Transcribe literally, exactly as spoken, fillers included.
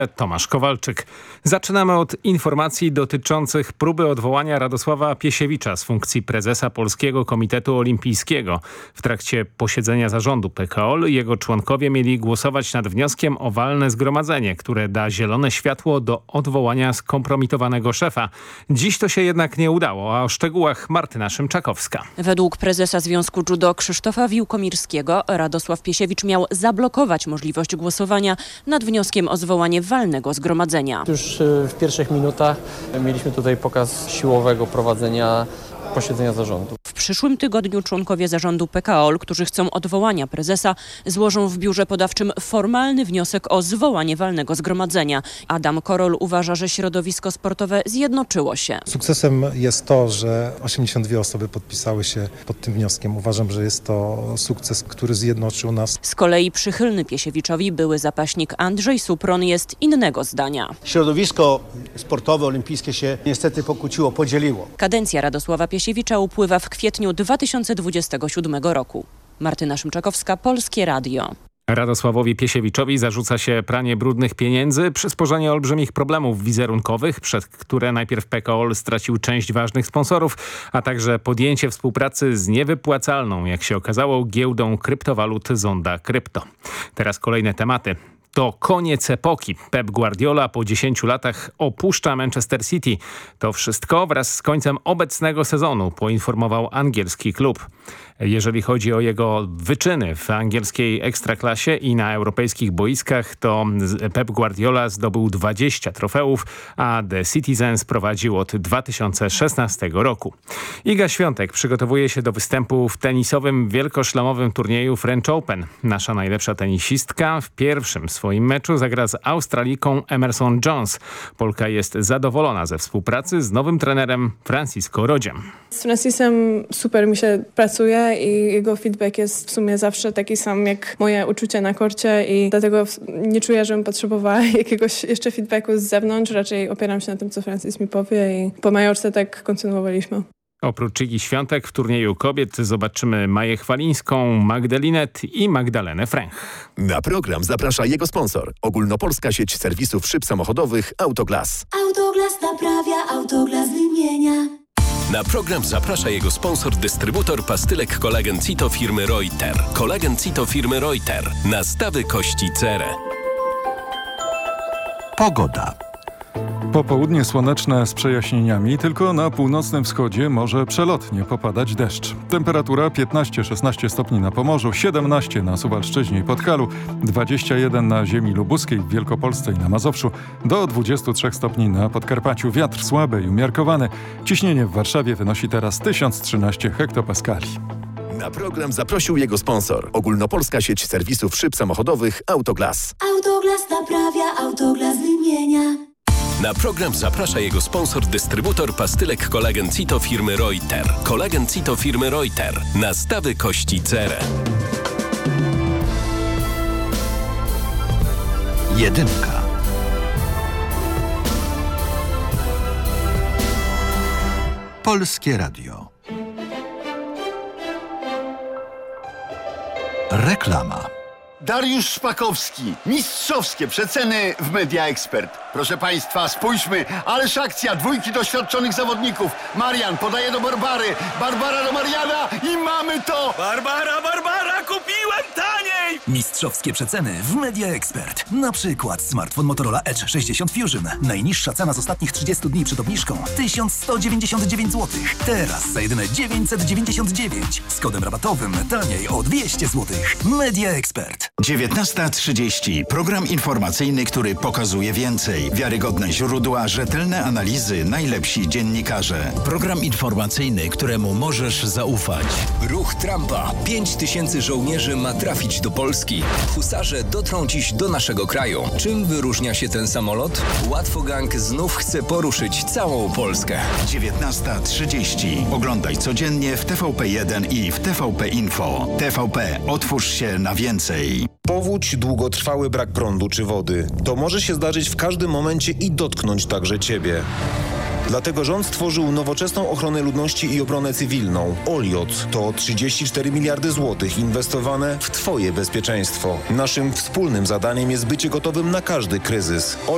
Tomasz Kowalczyk. Zaczynamy od informacji dotyczących próby odwołania Radosława Piesiewicza z funkcji prezesa Polskiego Komitetu Olimpijskiego. W trakcie posiedzenia zarządu P K O L jego członkowie mieli głosować nad wnioskiem o walne zgromadzenie, które da zielone światło do odwołania skompromitowanego szefa. Dziś to się jednak nie udało, a o szczegółach Martyna Szymczakowska. Według prezesa Związku Judo Krzysztofa Wiłkomirskiego Radosław Piesiewicz miał zablokować możliwość głosowania nad wnioskiem o zwołanie walnego zgromadzenia. Już w pierwszych minutach mieliśmy tutaj pokaz siłowego prowadzenia posiedzenia zarządu. W przyszłym tygodniu członkowie zarządu P K O L, którzy chcą odwołania prezesa, złożą w biurze podawczym formalny wniosek o zwołanie walnego zgromadzenia. Adam Korol uważa, że środowisko sportowe zjednoczyło się. Sukcesem jest to, że osiemdziesiąt dwie osoby podpisały się pod tym wnioskiem. Uważam, że jest to sukces, który zjednoczył nas. Z kolei przychylny Piesiewiczowi były zapaśnik Andrzej Supron jest innego zdania. Środowisko sportowe, olimpijskie się niestety pokłóciło, podzieliło. Kadencja Radosława Piesiewicza upływa w kwietniu dwa tysiące dwudziestego siódmego roku. Martyna Szymczakowska, Polskie Radio. Radosławowi Piesiewiczowi zarzuca się pranie brudnych pieniędzy, przysporzenie olbrzymich problemów wizerunkowych, przed które najpierw P K O L stracił część ważnych sponsorów, a także podjęcie współpracy z niewypłacalną, jak się okazało, giełdą kryptowalut Zonda Krypto. Teraz kolejne tematy. To koniec epoki. Pep Guardiola po dziesięciu latach opuszcza Manchester City. To wszystko wraz z końcem obecnego sezonu, poinformował angielski klub. Jeżeli chodzi o jego wyczyny w angielskiej ekstraklasie i na europejskich boiskach, to Pep Guardiola zdobył dwadzieścia trofeów, a The Citizens prowadził od dwa tysiące szesnastego roku. Iga Świątek przygotowuje się do występu w tenisowym wielkoszlemowym turnieju French Open. Nasza najlepsza tenisistka w pierwszym swoim meczu zagra z Australijką Emerson Jones. Polka jest zadowolona ze współpracy z nowym trenerem Francisco Rodziem. Z Francisem super mi się pracuje i jego feedback jest w sumie zawsze taki sam jak moje uczucie na korcie i dlatego nie czuję, żebym potrzebowała jakiegoś jeszcze feedbacku z zewnątrz. Raczej opieram się na tym, co Francis mi powie i po Majorce tak kontynuowaliśmy. Oprócz Igi Świątek w turnieju kobiet zobaczymy Maję Chwalińską, Magdalinet i Magdalenę Fręch. Na program zaprasza jego sponsor. Ogólnopolska sieć serwisów szyb samochodowych Autoglas. Autoglas naprawia, Autoglas wymienia. Na program zaprasza jego sponsor, dystrybutor pastylek Kolagen Cito firmy Reuter. Kolagen Cito firmy Reuter. Nastawy kości cerę. Pogoda. Popołudnie słoneczne z przejaśnieniami, tylko na północnym wschodzie może przelotnie popadać deszcz. Temperatura piętnaście szesnaście stopni na Pomorzu, siedemnaście na Suwalszczyźnie i Podhalu, dwadzieścia jeden na ziemi lubuskiej, w Wielkopolsce i na Mazowszu, do dwudziestu trzech stopni na Podkarpaciu. Wiatr słaby i umiarkowany. Ciśnienie w Warszawie wynosi teraz tysiąc trzynaście hektopaskali. Na program zaprosił jego sponsor. Ogólnopolska sieć serwisów szyb samochodowych Autoglas. Autoglas naprawia, Autoglas wymienia. Na program zaprasza jego sponsor, dystrybutor pastylek Kolagen Cito firmy Reuter. Kolagen Cito firmy Reuter. Nastawy kości cerę. Jedynka. Polskie Radio. Reklama. Dariusz Szpakowski. Mistrzowskie przeceny w Media Expert. Proszę Państwa, spójrzmy. Ależ akcja. Dwójki doświadczonych zawodników. Marian podaje do Barbary. Barbara do Mariana i mamy to! Barbara, Barbara, kupiłem taniej! Mistrzowskie przeceny w Media Expert. Na przykład smartfon Motorola Edge sześćdziesiąt Fusion. Najniższa cena z ostatnich trzydziestu dni przed obniżką tysiąc sto dziewięćdziesiąt dziewięć złotych. Teraz za jedyne dziewięćset dziewięćdziesiąt dziewięć. Z kodem rabatowym taniej o dwieście złotych. Media Expert. dziewiętnasta trzydzieści. Program informacyjny, który pokazuje więcej. Wiarygodne źródła, rzetelne analizy, najlepsi dziennikarze. Program informacyjny, któremu możesz zaufać. Ruch Trumpa. Pięć tysięcy żołnierzy ma trafić do Polski. Husarze dotrą dziś do naszego kraju. Czym wyróżnia się ten samolot? Łatwogang znów chce poruszyć całą Polskę. dziewiętnasta trzydzieści. Oglądaj codziennie w T V P jeden i w T V P Info. T V P. Otwórz się na więcej. Powódź, długotrwały brak prądu czy wody. To może się zdarzyć w każdym momencie i dotknąć także Ciebie. Dlatego rząd stworzył nowoczesną ochronę ludności i obronę cywilną. Oliot to trzydzieści cztery miliardy złotych inwestowane w Twoje bezpieczeństwo. Naszym wspólnym zadaniem jest bycie gotowym na każdy kryzys.